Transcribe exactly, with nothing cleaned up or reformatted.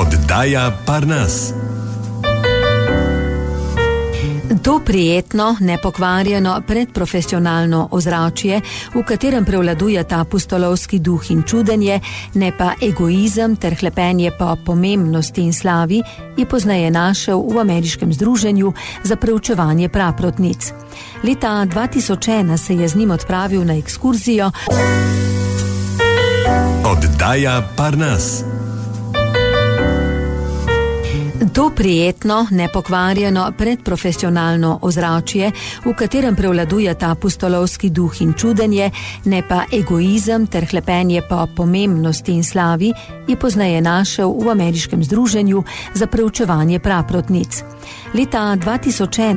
Oddaja Parnas. To prijetno, nepokvarjeno, predprofesionalno ozračje, v katerem prevladuje ta pustolovski duh in čudenje, ne pa egoizem ter hlepenje po pomembnosti in slavi, je pozneje našel v ameriškem združenju za preučevanje praprotnic. Leta dva tisoč ena se je z njim odpravil na ekskurzijo. Oddaja Parnas. To prijetno, nepokvarjeno, predprofesionalno ozračje, v katerem prevladuje ta pustolovski duh in čudenje, ne pa egoizem ter hlepenje po pomembnosti in slavi, je pozneje našel v ameriškem združenju za preučevanje praprotnic. Leta dva tisoč ena